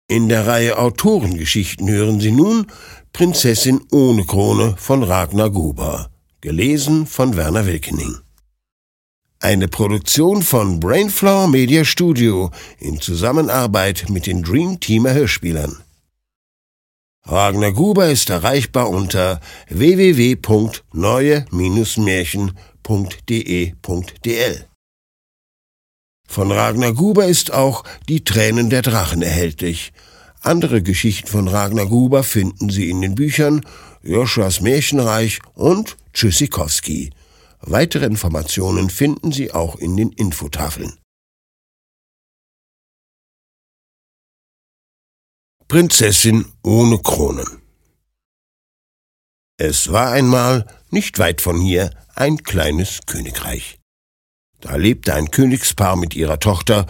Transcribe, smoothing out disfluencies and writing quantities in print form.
In der Reihe Autorengeschichten hören Sie nun Prinzessin ohne Krone von Ragnar Gruber, gelesen von Werner Wilkening. Eine Produktion von Brainflower Media Studio in Zusammenarbeit mit den Dream Teamer Hörspielern. Ragnar Gruber ist erreichbar unter www.neue-märchen.de.dl. Von Ragnar Gruber ist auch Die Tränen der Drachen erhältlich. Andere Geschichten von Ragnar Gruber finden Sie in den Büchern Joshuas Märchenreich und Tschüssikowski. Weitere Informationen finden Sie auch in den Infotafeln. Prinzessin ohne Kronen. Es war einmal, nicht weit von hier, ein kleines Königreich. Da lebte ein Königspaar mit ihrer Tochter